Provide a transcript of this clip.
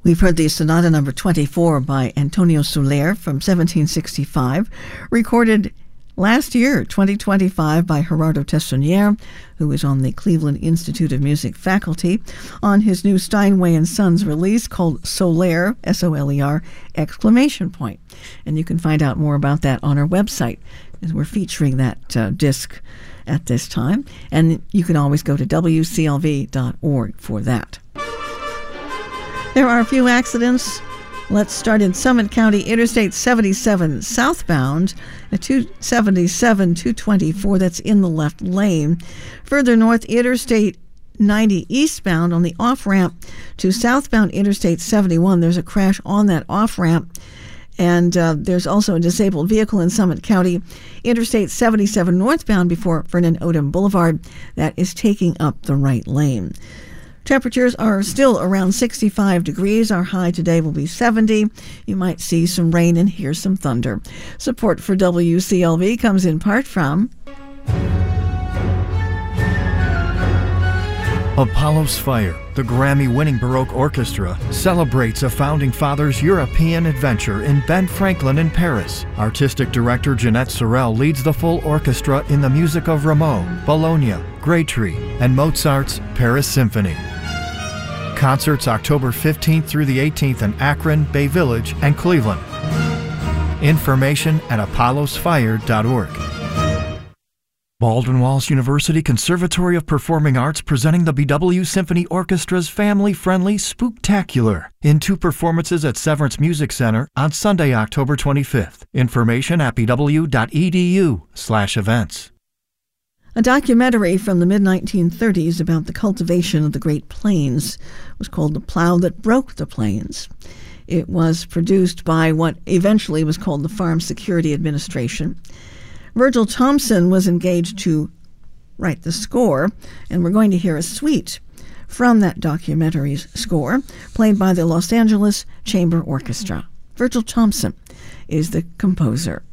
We've heard the Sonata number 24 by Antonio Soler from 1765, recorded last year, 2025, by Gerardo Tessonnier, who is on the Cleveland Institute of Music faculty, on his new Steinway and Sons release called Soler, S-O-L-E-R, ! And you can find out more about that on our website, as we're featuring that disc at this time. And you can always go to wclv.org for that. There are a few accidents. Let's start in Summit County, Interstate 77 southbound, at 277-224, that's in the left lane. Further north, Interstate 90 eastbound on the off-ramp to southbound Interstate 71. There's a crash on that off-ramp. And there's also a disabled vehicle in Summit County, Interstate 77 northbound before Vernon Odom Boulevard, that is taking up the right lane. Temperatures are still around 65 degrees. Our high today will be 70. You might see some rain and hear some thunder. Support for WCLV comes in part from Apollo's Fire, the Grammy-winning Baroque Orchestra, celebrates a Founding Fathers' European adventure in Ben Franklin in Paris. Artistic director Jeanette Sorel leads the full orchestra in the music of Rameau, Bologna, Graytree, and Mozart's Paris Symphony. Concerts October 15th through the 18th in Akron, Bay Village, and Cleveland. Information at apollosfire.org. Baldwin Wallace University Conservatory of Performing Arts presenting the BW Symphony Orchestra's family-friendly Spooktacular in 2 performances at Severance Music Center on Sunday, October 25th. Information at bw.edu/events. A documentary from the mid-1930s about the cultivation of the Great Plains was called The Plow That Broke the Plains. It was produced by what eventually was called the Farm Security Administration. Virgil Thompson was engaged to write the score, and we're going to hear a suite from that documentary's score, played by the Los Angeles Chamber Orchestra. Virgil Thompson is the composer.